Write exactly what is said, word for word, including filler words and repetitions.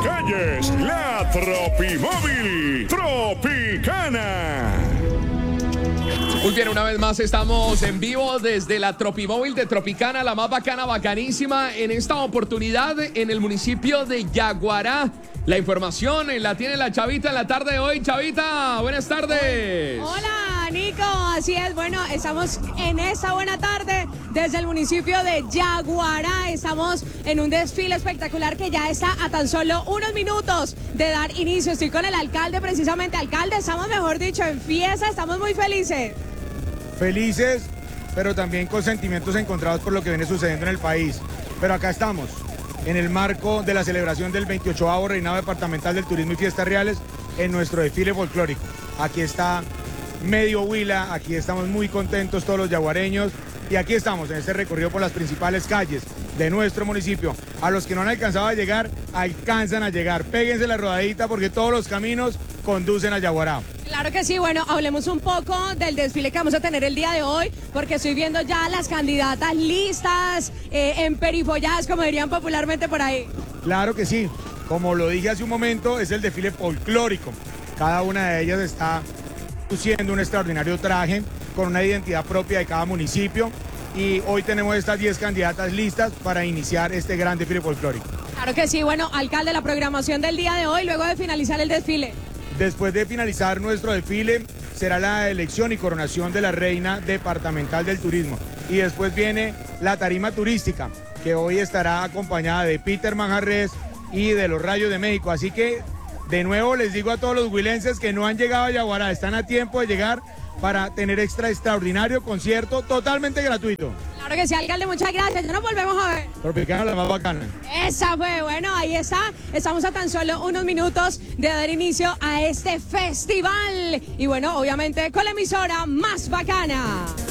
calles, la Tropimóvil Tropicana. Muy bien, una vez más estamos en vivo desde la Tropimóvil de Tropicana, la más bacana, bacanísima, en esta oportunidad en el municipio de Yaguará. La información la tiene la Chavita en la tarde de hoy. Chavita, buenas tardes. Hola, Nico, así es, bueno, estamos en esta buena tarde desde el municipio de Yaguará. Estamos en un desfile espectacular que ya está a tan solo unos minutos de dar inicio. Estoy con el alcalde, precisamente. Alcalde, estamos, mejor dicho, en fiesta, estamos muy felices. Felices, pero también con sentimientos encontrados por lo que viene sucediendo en el país. Pero acá estamos, en el marco de la celebración del veintiochoavo Reinado Departamental del Turismo y Fiestas Reales, en nuestro desfile folclórico. Aquí está medio Huila, aquí estamos muy contentos todos los yaguareños, y aquí estamos en este recorrido por las principales calles de nuestro municipio. A los que no han alcanzado a llegar, alcanzan a llegar. Péguense la rodadita porque todos los caminos conducen a Yaguará. Claro que sí, bueno, hablemos un poco del desfile que vamos a tener el día de hoy, porque estoy viendo ya las candidatas listas, eh, emperifolladas, como dirían popularmente por ahí. Claro que sí, como lo dije hace un momento, es el desfile folclórico. Cada una de ellas está luciendo un extraordinario traje con una identidad propia de cada municipio, y hoy tenemos estas diez candidatas listas para iniciar este gran desfile folclórico. Claro que sí, bueno, alcalde, la programación del día de hoy, luego de finalizar el desfile. Después de finalizar nuestro desfile, será la elección y coronación de la Reina Departamental del Turismo. Y después viene la tarima turística, que hoy estará acompañada de Peter Manjarres y de los Rayos de México. Así que, de nuevo, les digo a todos los huilenses que no han llegado a Yaguará, están a tiempo de llegar para tener extra extraordinario concierto totalmente gratuito. Claro que sí, alcalde, muchas gracias. Ya nos volvemos a ver. Tropicana, la más bacana. Esa fue, bueno, ahí está. Estamos a tan solo unos minutos de dar inicio a este festival. Y bueno, obviamente con la emisora más bacana.